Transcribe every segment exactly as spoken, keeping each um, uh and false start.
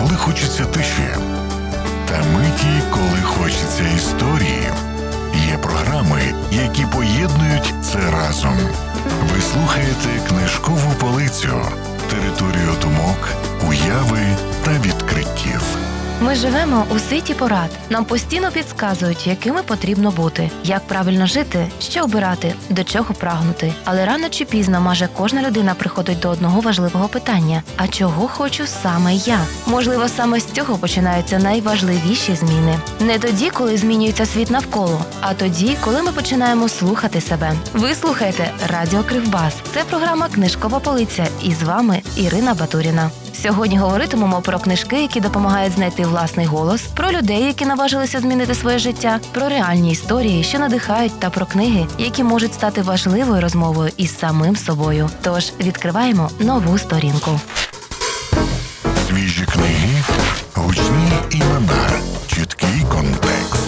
коли хочеться тиші, та миті, коли хочеться історії. Є програми, які поєднують це разом. Ви слухаєте «Книжкову полицю» – територію думок, уяви та відкриттів. Ми живемо у світі порад. Нам постійно підказують, якими потрібно бути, як правильно жити, що обирати, до чого прагнути. Але рано чи пізно майже кожна людина приходить до одного важливого питання – а чого хочу саме я? Можливо, саме з цього починаються найважливіші зміни. Не тоді, коли змінюється світ навколо, а тоді, коли ми починаємо слухати себе. Ви слухаєте Радіо Кривбас. Це програма «Книжкова полиця» і з вами Ірина Батуріна. Сьогодні говоритимемо про книжки, які допомагають знайти власний голос, про людей, які наважилися змінити своє життя, про реальні історії, що надихають, та про книги, які можуть стати важливою розмовою із самим собою. Тож відкриваємо нову сторінку. Свіжі книги, гучні імена, чіткий контекст.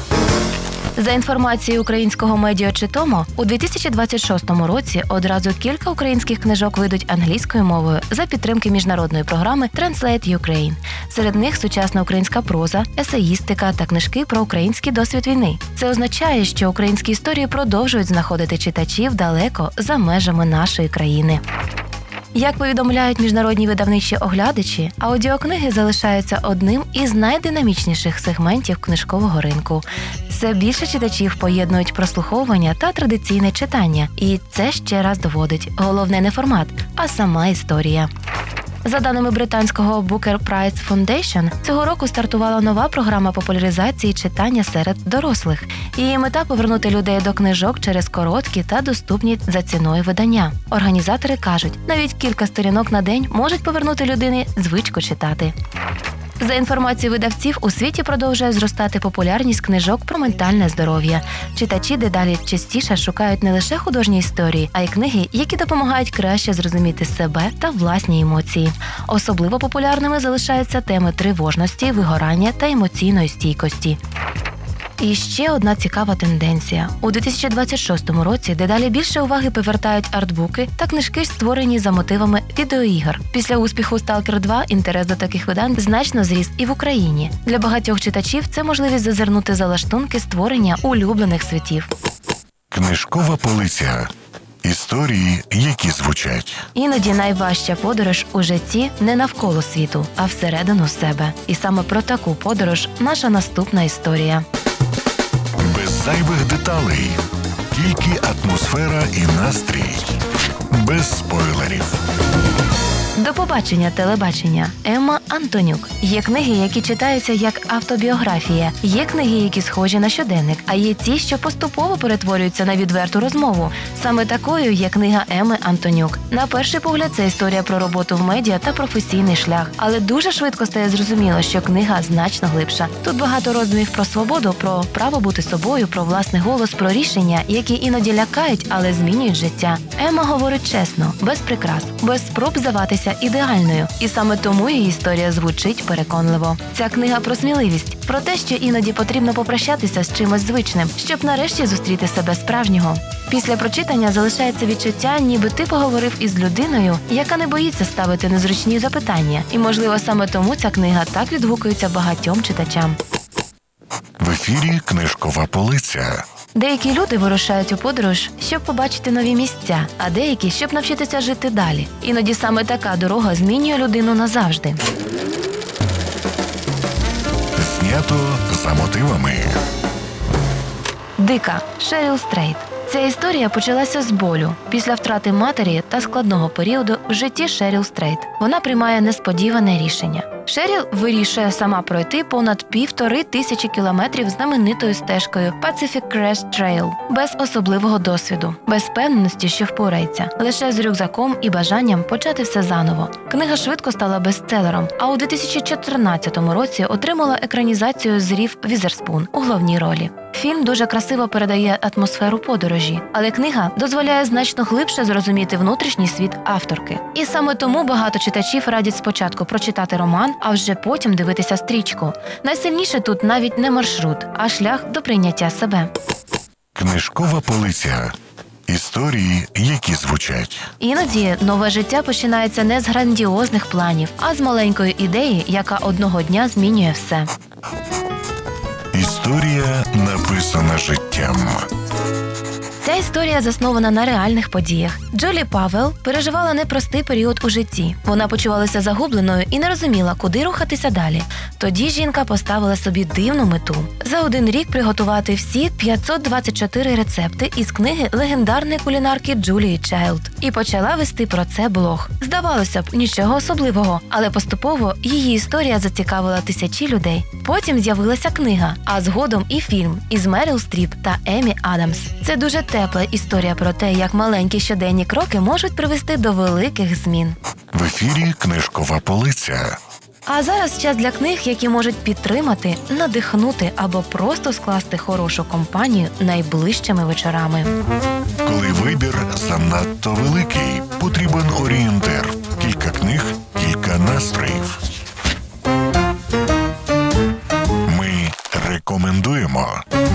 За інформацією українського медіа Читомо, у дві тисячі двадцять шостому році одразу кілька українських книжок вийдуть англійською мовою за підтримки міжнародної програми Translate Ukraine. Серед них сучасна українська проза, есеїстика та книжки про український досвід війни. Це означає, що українські історії продовжують знаходити читачів далеко за межами нашої країни. Як повідомляють міжнародні видавничі оглядачі, аудіокниги залишаються одним із найдинамічніших сегментів книжкового ринку. Все більше читачів поєднують прослуховування та традиційне читання. І це ще раз доводить – головне не формат, а сама історія. За даними британського Booker Prize Foundation, цього року стартувала нова програма популяризації читання серед дорослих. Її мета – повернути людей до книжок через короткі та доступні за ціною видання. Організатори кажуть, навіть кілька сторінок на день можуть повернути людині звичку читати. За інформацією видавців, у світі продовжує зростати популярність книжок про ментальне здоров'я. Читачі дедалі частіше шукають не лише художні історії, а й книги, які допомагають краще зрозуміти себе та власні емоції. Особливо популярними залишаються теми тривожності, вигорання та емоційної стійкості. І ще одна цікава тенденція. У дві тисячі двадцять шостому році дедалі більше уваги повертають артбуки та книжки, створені за мотивами відеоігр. Після успіху «Сталкер два» інтерес до таких видань значно зріс і в Україні. Для багатьох читачів це можливість зазирнути за лаштунки створення улюблених світів. Книжкова полиця. Історії, які звучать. Іноді найважча подорож у житті не навколо світу, а всередину себе. І саме про таку подорож наша наступна історія. Без зайвих деталей. Тільки атмосфера і настрій. Без спойлерів. До побачення, телебачення. Емма Антонюк. Є книги, які читаються як автобіографія. Є книги, які схожі на щоденник. А є ті, що поступово перетворюються на відверту розмову. Саме такою є книга Емми Антонюк. На перший погляд, це історія про роботу в медіа та професійний шлях. Але дуже швидко стає зрозуміло, що книга значно глибша. Тут багато роздумів про свободу, про право бути собою, про власний голос, про рішення, які іноді лякають, але змінюють життя. Емма говорить чесно, без прикрас, без спроб здаватися ідеальною. І саме тому її історія звучить переконливо. Ця книга про сміливість, про те, що іноді потрібно попрощатися з чимось звичним, щоб нарешті зустріти себе справжнього. Після прочитання залишається відчуття, ніби ти поговорив із людиною, яка не боїться ставити незручні запитання. І, можливо, саме тому ця книга так відгукується багатьом читачам. В ефірі «Книжкова полиця». Деякі люди вирушають у подорож, щоб побачити нові місця, а деякі, щоб навчитися жити далі. Іноді саме така дорога змінює людину назавжди. Знято за мотивами. Дика. Шеріл Стрейт. Ця історія почалася з болю, після втрати матері та складного періоду в житті Шеріл Стрейт. Вона приймає несподіване рішення. Шеріл вирішує сама пройти понад півтори тисячі кілометрів знаменитою стежкою Pacific Crest Trail, без особливого досвіду, без впевненості, що впорається, лише з рюкзаком і бажанням почати все заново. Книга швидко стала бестселером, а у дві тисячі чотирнадцятому році отримала екранізацію з Різ Візерспун у головній ролі. Фільм дуже красиво передає атмосферу подорожі, але книга дозволяє значно глибше зрозуміти внутрішній світ авторки. І саме тому багато читачів радять спочатку прочитати роман, а вже потім дивитися стрічку. Найсильніше тут навіть не маршрут, а шлях до прийняття себе. Книжкова полиця. Історії, які звучать. Іноді нове життя починається не з грандіозних планів, а з маленької ідеї, яка одного дня змінює все. Історія, написана життям. Ця історія заснована на реальних подіях. Джолі Павел переживала непростий період у житті. Вона почувалася загубленою і не розуміла, куди рухатися далі. Тоді жінка поставила собі дивну мету – за один рік приготувати всі п'ятсот двадцять чотири рецепти із книги легендарної кулінарки Джулії Чайлд. І почала вести про це блог. Здавалося б, нічого особливого, але поступово її історія зацікавила тисячі людей. Потім з'явилася книга, а згодом і фільм із Меріл Стріп та Емі Адамс. Це дуже тепла історія про те, як маленькі щоденні кроки можуть привести до великих змін. В ефірі «Книжкова полиця». А зараз час для книг, які можуть підтримати, надихнути або просто скласти хорошу компанію найближчими вечорами. Коли вибір занадто великий, потрібен орієнтир. Кілька книг, кілька настроїв. Ми рекомендуємо.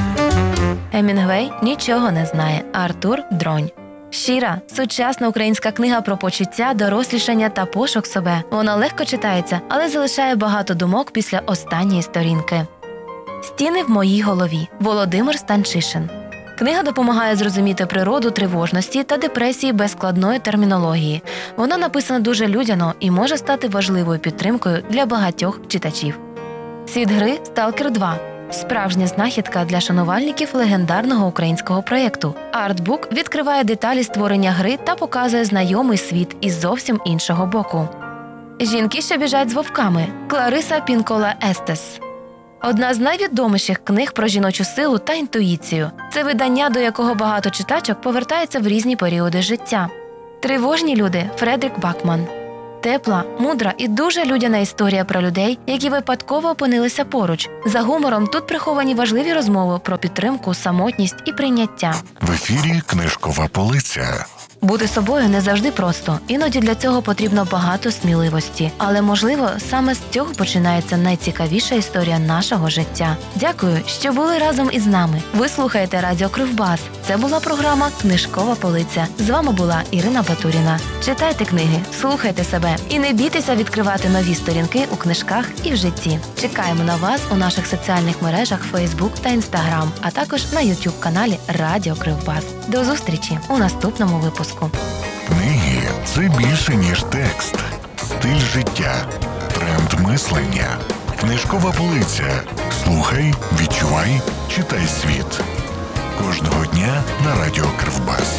Гемінгвей нічого не знає. Артур Дронь. Щира, сучасна українська книга про почуття, дорослішання та пошук себе. Вона легко читається, але залишає багато думок після останньої сторінки. Стіни в моїй голові. Володимир Станчишин. Книга допомагає зрозуміти природу тривожності та депресії без складної термінології. Вона написана дуже людяно і може стати важливою підтримкою для багатьох читачів. Світ гри «Сталкер два». Справжня знахідка для шанувальників легендарного українського проєкту. Артбук відкриває деталі створення гри та показує знайомий світ із зовсім іншого боку. Жінки, що біжать з вовками. Клариса Пінкола Естес. Одна з найвідоміших книг про жіночу силу та інтуїцію. Це видання, до якого багато читачок повертаються в різні періоди життя. Тривожні люди. Фредрік Бакман. Тепла, мудра і дуже людяна історія про людей, які випадково опинилися поруч. За гумором тут приховані важливі розмови про підтримку, самотність і прийняття. В ефірі «Книжкова полиця». Бути собою не завжди просто. Іноді для цього потрібно багато сміливості. Але, можливо, саме з цього починається найцікавіша історія нашого життя. Дякую, що були разом із нами. Ви слухаєте Радіо Кривбас. Це була програма «Книжкова полиця». З вами була Ірина Батуріна. Читайте книги, слухайте себе і не бійтеся відкривати нові сторінки у книжках і в житті. Чекаємо на вас у наших соціальних мережах Facebook та Instagram, а також на YouTube-каналі Радіо Кривбас. До зустрічі у наступному випуску. Книги – це більше, ніж текст. Стиль життя. Тренд мислення. Книжкова полиця. Слухай, відчувай, читай світ. Кожного дня на Радіо Кривбас.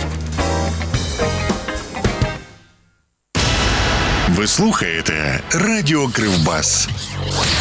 Ви слухаєте Радіо Кривбас.